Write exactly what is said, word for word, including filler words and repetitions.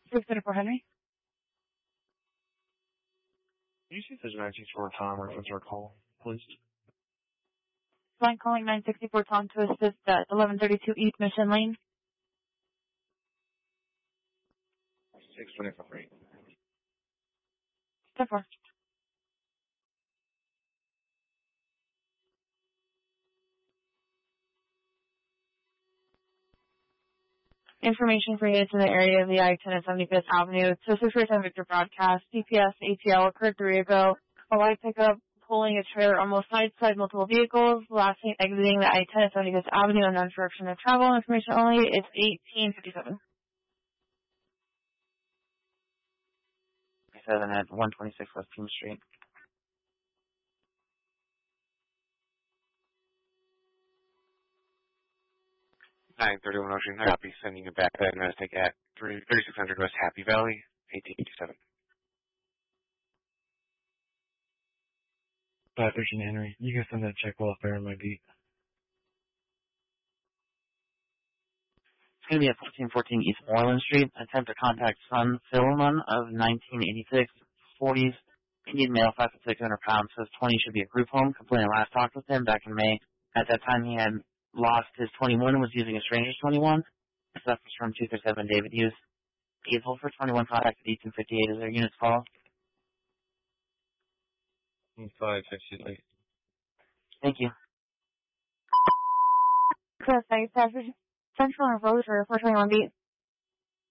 six twenty-four Henry. Can you see if there's an nine sixty-four Tom reference our call, please? Line calling nine sixty-four Tom to assist at eleven thirty-two East Mission Lane. six twenty-four Henry. Step four. Information for units in the area of the I ten and seventy-fifth Avenue. To six forty-seven Victor broadcast. C P S A T L occurred three ago. A white pickup pulling a trailer almost sideside multiple vehicles. Last seen exiting the I ten and seventy-fifth Avenue in non-direction of travel. Information only. It's eighteen fifty-seven. Seven at one twenty-six West King Street. nine thirty-one Ocean, I'll be sending you back that domestic at thirty-six hundred West Happy Valley, eighteen eighty-seven. five thirteen Henry, you can send that check welfare in my beat. It's going to be at fourteen fourteen East Moreland Street. Attempt to contact son Philemon of nineteen eighty-six, forties, Indian male, five foot six hundred pounds, says twenty should be a group home. Complaining last talked with him back in May. At that time, he had lost his twenty-one and was using a stranger's twenty-one. Stuff was from two thirty-seven David Hughes. Please hold for twenty-one contact at eighteen fifty-eight. Is there units call? five fifty-eight. Thank you. Correct. Central and Road for four twenty-one beat.